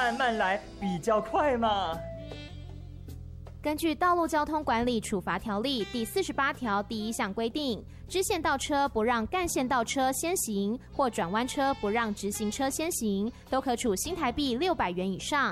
慢慢来比较快嘛。 根据《道路交通管理处罚条例》第48条第1项规定，支线道车不让干线道车先行，或转弯车不让直行车先行，都可处新台币600元以上